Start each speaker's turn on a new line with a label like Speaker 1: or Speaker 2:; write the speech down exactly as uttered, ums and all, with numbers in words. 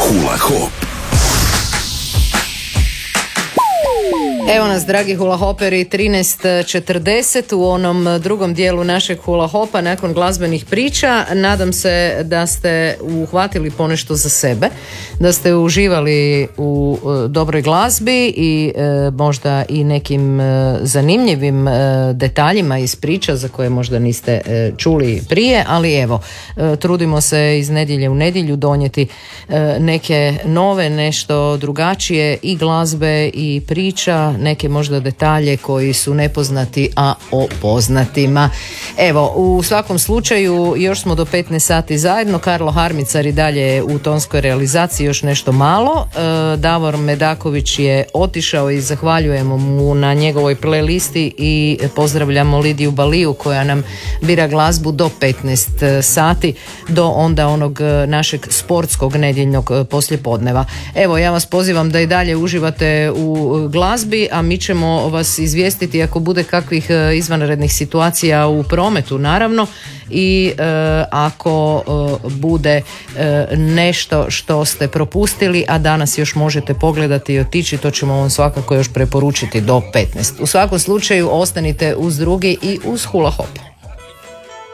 Speaker 1: Hula Hop.
Speaker 2: Evo nas, dragi hulahoperi, trinaest četrdeset u onom drugom dijelu našeg hulahopa nakon glazbenih priča. Nadam se da ste uhvatili ponešto za sebe, da ste uživali u e, dobroj glazbi i e, možda i nekim e, zanimljivim e, detaljima iz priča za koje možda niste e, čuli prije, ali evo, e, trudimo se iz nedjelje u nedjelju donijeti e, neke nove, nešto drugačije i glazbe i priča, neke možda detalje koji su nepoznati, a o poznatima. Evo, u svakom slučaju još smo do petnaest sati zajedno. Karlo Harmicar i dalje u tonskoj realizaciji, još nešto malo. E, Davor Medaković je otišao i zahvaljujemo mu na njegovoj playlisti i pozdravljamo Lidiju Baliju koja nam bira glazbu do petnaest sati, do onda onog našeg sportskog nedjeljnog poslijepodneva. Evo, ja vas pozivam da i dalje uživate u glazbi, a mi ćemo vas izvijestiti ako bude kakvih izvanrednih situacija u prometu, naravno, i e, ako e, bude e, nešto što ste propustili, a danas još možete pogledati i otići, to ćemo vam svakako još preporučiti do petnaest. U svakom slučaju ostanite uz drugi i uz Hula Hop.